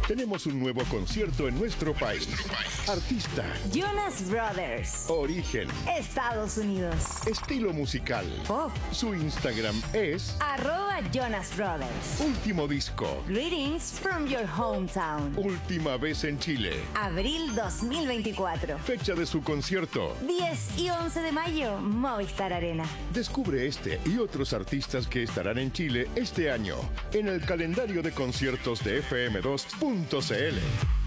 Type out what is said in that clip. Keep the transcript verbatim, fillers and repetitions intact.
tenemos un nuevo concierto en nuestro país. Artista. Jonas Brothers. Origen. Estados Unidos. Estilo musical. Pop. Su Instagram es Arroba Jonas Brothers. Último disco. Greetings from your hometown. Última vez en Chile. Abril dos mil veinticuatro. Fecha de su concierto. diez y once de mayo, Movistar Arena. Descubre este y otros artistas que estarán en Chile este año en el calendario de conciertos de F M dos punto C L.